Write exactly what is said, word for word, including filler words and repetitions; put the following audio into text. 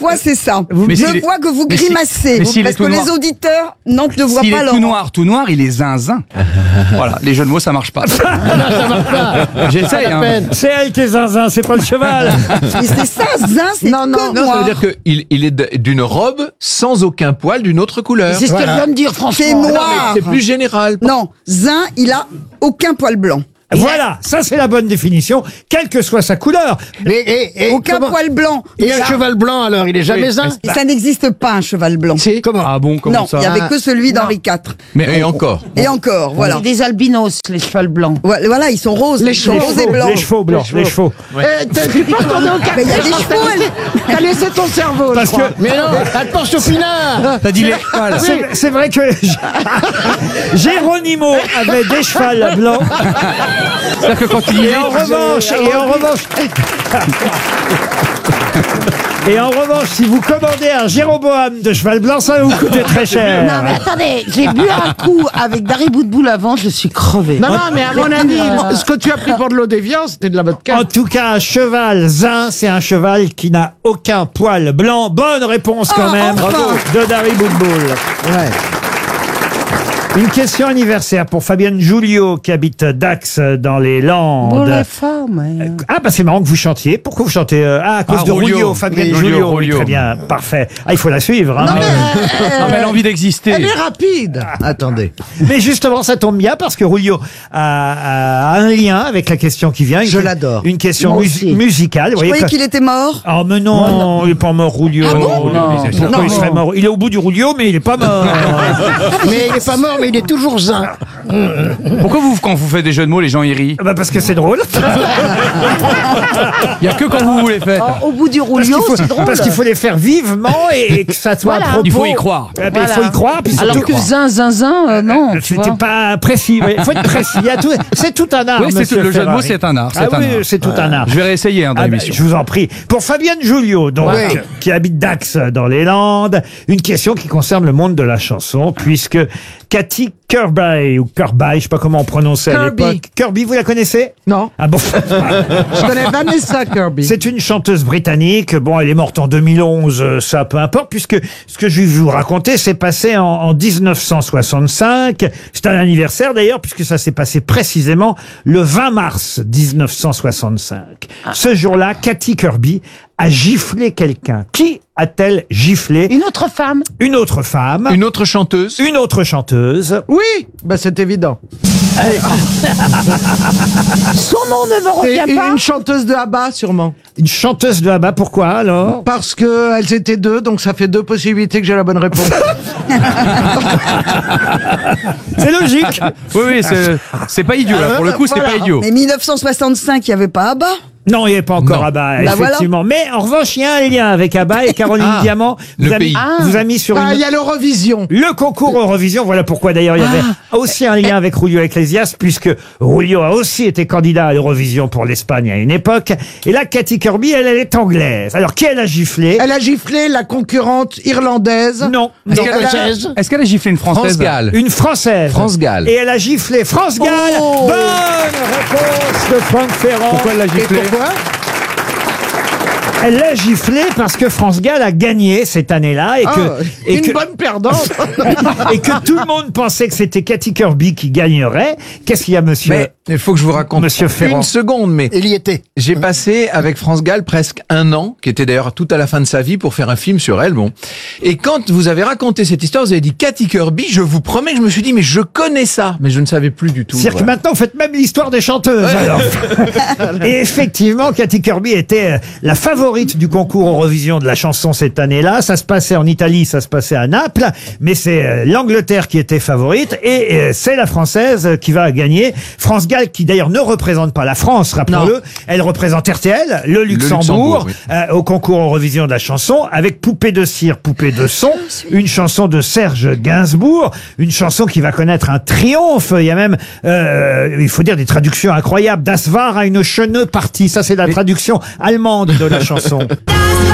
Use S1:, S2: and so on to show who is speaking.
S1: Ouais, c'est ça.
S2: Mais
S1: Je
S2: s'il est-
S1: vois que vous
S2: mais si-
S1: grimacez,
S2: mais s'il
S1: parce
S2: est tout
S1: que
S2: noir-
S1: les auditeurs non, ne voient
S2: S'il
S1: pas
S2: est
S1: leur...
S2: tout noir, tout noir, il est zinzin. Voilà, les jeux de mots, ça marche pas. J'essaye, hein.
S3: C'est elle qui est zinzin, c'est pas le cheval.
S1: Mais c'est ça, zin, c'est
S4: Non, non,
S1: que
S5: Non, ça
S1: noir.
S5: veut dire qu'il il est de- d'une robe sans aucun poil d'une autre couleur.
S4: C'est ce qu'elle vient de dire, franchement.
S1: C'est
S5: Ah non, mais
S1: noir.
S5: c'est plus général.
S1: Non, zin, il a aucun poil blanc.
S3: Voilà, ça c'est la bonne définition, quelle que soit sa couleur.
S4: Et, et, et,
S1: Aucun
S4: comment-
S1: poil blanc.
S4: et un
S1: Ça-
S4: cheval blanc, alors, il est jamais
S2: Oui,
S4: zin
S1: Et ça n'existe pas, un cheval blanc.
S4: C'est comment
S2: Ah bon, comment
S1: Non,
S2: ça
S1: il n'y avait que celui d'Henri quatre.
S2: Mais
S5: Et encore.
S1: Et encore, voilà.
S4: C'est des albinos, les chevals blancs.
S1: Voilà, voilà, ils sont roses.
S4: Les
S1: ils sont
S4: chevaux,
S1: roses et blancs.
S3: Les chevaux blancs, les chevaux.
S4: Eh, t'as- tu penses qu'on est au
S1: Mais il y a des chevaux, elle-
S4: T'as laissé ton cerveau,
S3: Parce
S4: je crois.
S3: que-
S4: Mais non, elle pense au pinard.
S2: t'as dit les chevals.
S3: C'est c'est vrai que Géronimo avait des chevals blancs.
S2: C'est-à-dire que quand il
S3: Et en revanche, et en revanche, et en revanche, si vous commandez un Jéroboam de cheval blanc, ça va vous coûter très cher.
S6: Non, mais attendez, j'ai bu un coup avec Dari Boudboul avant, je suis crevé.
S4: Non, non, mais à mon avis, ce que tu as pris pour de l'eau d'évian, c'était de la vodka.
S3: En tout cas, un cheval zin, c'est un cheval qui n'a aucun poil blanc. Bonne réponse quand
S1: Ah,
S3: même
S1: enfin.
S3: de Dari Boudboul.
S4: Ouais.
S3: Une question anniversaire pour Fabienne Julio qui habite Dax dans les Landes.
S6: Pour les femmes. hein.
S3: Ah bah c'est marrant que vous chantiez. Pourquoi vous chantez euh, Ah, à cause
S2: Ah,
S3: de
S2: Rulio.
S3: Rulio, Fabienne
S2: Oui,
S3: Julio.
S2: Rulio,
S3: Oui,
S2: Rulio.
S3: très bien, parfait. Ah, il faut la suivre. Hein.
S4: Non, mais,
S2: Non, mais elle a envie d'exister.
S4: elle est rapide. Attendez.
S3: Mais justement, ça tombe bien parce que Rulio a, a un lien avec la question qui vient. Une-
S4: Je l'adore.
S3: Une question
S6: Moi
S3: mus-
S6: aussi.
S3: musicale. Vous
S1: Je
S3: voyez
S1: croyais
S3: que-
S1: qu'il était mort.
S3: Oh mais non, il n'est pas mort Rulio.
S1: Ah bon
S3: Rulio,
S6: Non.
S3: mais Pourquoi
S1: Non.
S3: il serait mort Il est au bout du Rulio, mais il n'est pas mort.
S4: Mais il est pas mort, mais il est toujours zin.
S2: Pourquoi vous, quand vous faites des jeux de mots, les gens y rient?
S3: Bah parce que c'est drôle.
S2: Il y a que quand vous les faites.
S6: Oh, au bout du
S3: Parce
S6: rouleau,
S3: qu'il faut,
S6: c'est drôle.
S3: parce qu'il faut les faire vivement et, et que ça soit
S6: Voilà.
S3: à propos.
S2: Il faut y croire.
S3: Eh ben, Il faut
S6: Voilà.
S3: y croire. Puis
S6: Alors
S3: surtout-
S6: que zin, zin, zin, euh, non. tu
S3: C'était
S6: vois.
S3: pas précis. Il faut être précis. Il y a tout- C'est tout un art.
S2: Oui, c'est
S3: monsieur
S2: tout- le jeu de mots,
S3: Ferrari.
S2: c'est un art, c'est
S3: Ah
S2: un
S3: oui,
S2: art.
S3: c'est tout un art.
S2: Je vais réessayer hein, dans
S3: Ah ben,
S2: l'émission.
S3: je vous en prie. Pour Fabienne Julio, donc,
S4: Oui.
S3: qui habite Dax dans les Landes, une question qui concerne le monde de la chanson, puisque Cathy Kirby, ou Kirby, je sais pas comment on prononçait à
S4: Kirby.
S3: l'époque. Kirby, vous la connaissez?
S4: Non.
S3: Ah bon?
S4: Je connais Vanessa Kirby.
S3: C'est une chanteuse britannique. Bon, elle est morte en deux mille onze, euh, ça peu importe, puisque ce que je vais vous raconter s'est passé en, en dix-neuf cent soixante-cinq. C'est un anniversaire d'ailleurs, puisque ça s'est passé précisément le vingt mars dix-neuf cent soixante-cinq. Ce jour-là, Cathy Kirby a giflé quelqu'un. Qui a-t-elle giflé?
S6: Une autre femme.
S3: Une autre femme.
S5: Une autre chanteuse.
S3: Une autre chanteuse.
S4: Oui, bah c'est évident.
S6: Son nom ne me
S4: Et
S6: revient pas.
S4: une chanteuse de ABBA, sûrement.
S3: Une chanteuse de ABBA, pourquoi alors?
S4: Parce que elles étaient deux, donc ça fait deux possibilités que j'ai la bonne réponse.
S3: C'est logique.
S2: Oui, oui, c'est- c'est pas idiot. Là. Pour le coup, c'est pas idiot.
S1: Mais mille neuf cent soixante-cinq, il n'y avait pas ABBA.
S3: Non, il n'y avait pas encore
S5: Non.
S3: ABBA,
S1: Bah
S3: effectivement. Mais en revanche, il y a un lien avec ABBA et Caroline
S5: Ah,
S3: Diamant
S5: le
S3: vous a, mis,
S5: pays.
S6: Ah.
S3: vous a mis sur
S4: Ah,
S3: une...
S4: il y a l'Eurovision.
S3: le concours Eurovision. Voilà pourquoi d'ailleurs il y avait aussi un lien avec Rulio Iglesias, puisque Rulio a aussi été candidat à l'Eurovision pour l'Espagne à une époque. Et là, Cathy Kirby, elle, elle est anglaise. Alors, qui elle a giflé?
S4: Elle a giflé la concurrente irlandaise.
S3: Non.
S2: Est-ce
S3: Non.
S2: qu'elle a,
S4: Française.
S2: est-ce qu'elle a giflé une française?
S5: France Gall.
S3: Une Française.
S5: France Gall.
S3: Et elle a giflé France Gall.
S4: Oh.
S3: Bonne réponse de Franck Ferrand.
S2: Pourquoi elle l'a
S4: Et
S2: giflé?
S4: pourquoi
S3: Elle l'a giflé parce que France Gall a gagné cette année-là et que,
S4: Ah,
S3: et
S4: Une
S3: que,
S4: bonne perdante.
S3: et que tout le monde pensait que c'était Cathy Kirby qui gagnerait. Qu'est-ce qu'il y a, monsieur?
S5: Mais il faut que je vous raconte
S3: Monsieur Ferrand.
S5: une seconde, mais
S4: Il y était.
S5: j'ai passé avec France Gall presque un an, qui était d'ailleurs tout à la fin de sa vie, pour faire un film sur elle. Bon, et quand vous avez raconté cette histoire, vous avez dit Cathy Kirby. Je vous promets que je me suis dit, mais je connais ça, mais je ne savais plus du tout.
S3: C'est-à-dire que
S5: Voilà.
S3: maintenant, vous faites même l'histoire des chanteuses. alors. Et effectivement, Cathy Kirby était euh, la favorite du concours Eurovision de la chanson cette année-là. Ça se passait en Italie, ça se passait à Naples, mais c'est euh, l'Angleterre qui était favorite et euh, c'est la Française euh, qui va gagner. France Gall, qui d'ailleurs ne représente pas la France, rappelons-le. Elle représente R T L, le Luxembourg,
S5: Luxembourg, oui.
S3: euh, au concours Eurovision de la chanson, avec Poupée de cire, Poupée de son, une chanson de Serge Gainsbourg, une chanson qui va connaître un triomphe. Il y a même, euh, il faut dire, des traductions incroyables. Das war eine schöne Partie. Ça, c'est la traduction allemande de la chanson.